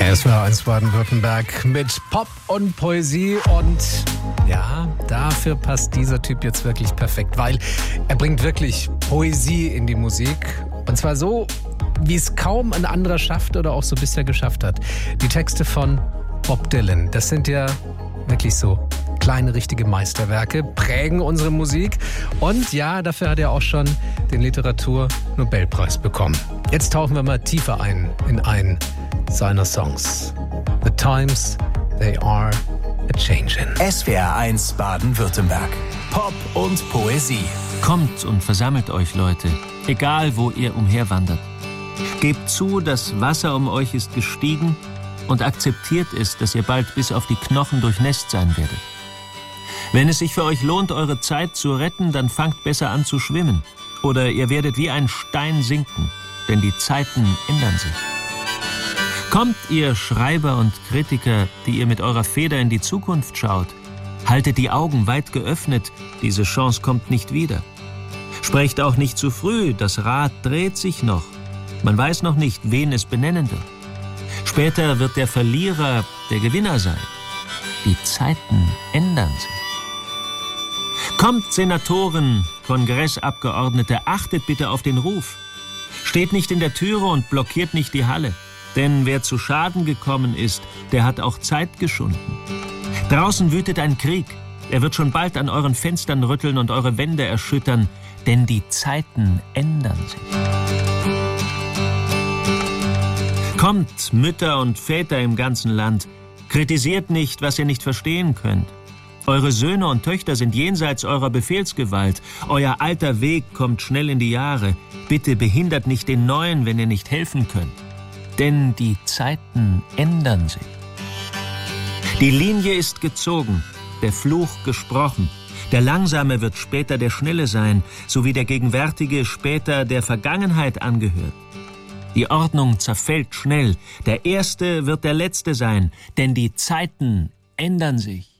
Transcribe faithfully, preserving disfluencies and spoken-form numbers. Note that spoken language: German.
Es war eins Baden-Württemberg mit Pop und Poesie und ja, dafür passt dieser Typ jetzt wirklich perfekt, weil er bringt wirklich Poesie in die Musik und zwar so, wie es kaum ein anderer schafft oder auch so bisher geschafft hat. Die Texte von Bob Dylan, das sind ja wirklich so kleine, richtige Meisterwerke, prägen unsere Musik und ja, dafür hat er auch schon den Literatur-Nobelpreis bekommen. Jetzt tauchen wir mal tiefer ein in einen seiner Songs. The times, they are a-changin'. S W R eins Baden-Württemberg. Pop und Poesie. Kommt und versammelt euch, Leute, egal wo ihr umherwandert. Gebt zu, das Wasser um euch ist gestiegen und akzeptiert es, dass ihr bald bis auf die Knochen durchnässt sein werdet. Wenn es sich für euch lohnt, eure Zeit zu retten, dann fangt besser an zu schwimmen. Oder ihr werdet wie ein Stein sinken, denn die Zeiten ändern sich. Kommt, ihr Schreiber und Kritiker, die ihr mit eurer Feder in die Zukunft schaut. Haltet die Augen weit geöffnet, diese Chance kommt nicht wieder. Sprecht auch nicht zu früh, das Rad dreht sich noch. Man weiß noch nicht, wen es benennen wird. Später wird der Verlierer der Gewinner sein. Die Zeiten ändern sich. Kommt, Senatoren, Kongressabgeordnete, achtet bitte auf den Ruf. Steht nicht in der Türe und blockiert nicht die Halle. Denn wer zu Schaden gekommen ist, der hat auch Zeit geschunden. Draußen wütet ein Krieg. Er wird schon bald an euren Fenstern rütteln und eure Wände erschüttern, denn die Zeiten ändern sich. Kommt, Mütter und Väter im ganzen Land, kritisiert nicht, was ihr nicht verstehen könnt. Eure Söhne und Töchter sind jenseits eurer Befehlsgewalt. Euer alter Weg kommt schnell in die Jahre. Bitte behindert nicht den Neuen, wenn ihr nicht helfen könnt. Denn die Zeiten ändern sich. Die Linie ist gezogen, der Fluch gesprochen. Der Langsame wird später der Schnelle sein, so wie der Gegenwärtige später der Vergangenheit angehört. Die Ordnung zerfällt schnell, der Erste wird der Letzte sein, denn die Zeiten ändern sich.